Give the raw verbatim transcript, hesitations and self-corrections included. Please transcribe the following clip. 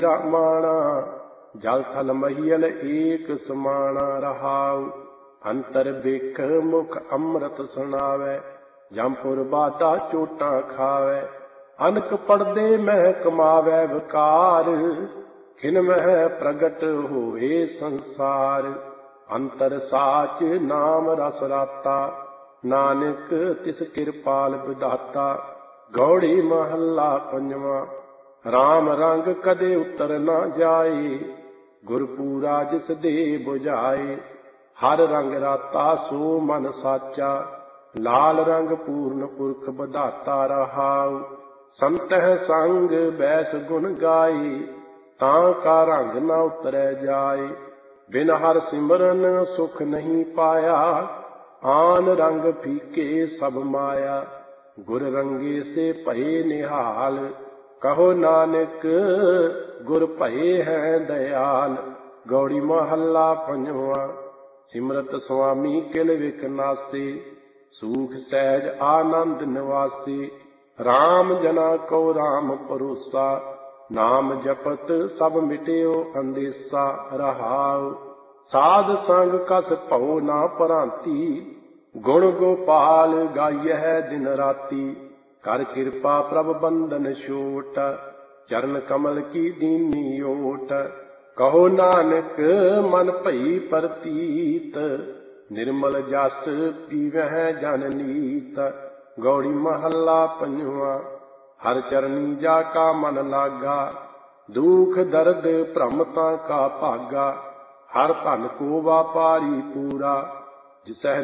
रामाणा जल थल महियल एक समाना रहाउ। अंतर बिख मुख अमृत सुनावै जमपुर बादा चोटा खावै। अनक पड़दे मह कमावै विकार खिन मह प्रगट होए संसार। अंतर साच नाम रस राता नानक तिस किरपाल विधाता। गौड़ी महला पंजवा। राम रंग कदे उतर न जाए गुरपूरा जिस दे बुझाए। हर रंग राता सो मन साचा लाल रंग पूर्ण पुरख बधाता रहाउ। संतह संग बैस गुण गाए तां का रंग न उतरै जाए। बिन हर सिमरन सुख नहीं पाया आन रंग फीके सब माया। गुर रंगे से भये निहाल कहो नानक गुर भये हैं दयाल। गौड़ी महला पंजवा। सिमरत स्वामी किल विख नासे सूख सहज आनंद निवासे। राम जना को राम भरोसा नाम जपत सब मिटियो अंदेसा रहाउ। साध संग कस भौ ना भरांती गुण गोपाल गायह दिन राती। कर कृपा प्रभ बंदन छोट चरण कमल की दीनी ओट। कहो नानक मन भई प्रतीत निर्मल जस पीवह जन नीत। गौड़ी महला पंजवा। हर चरनी जाका मन लागा दुख दर्द भ्रमता का भागा। हर धन को व्यापारी पूरा जिसह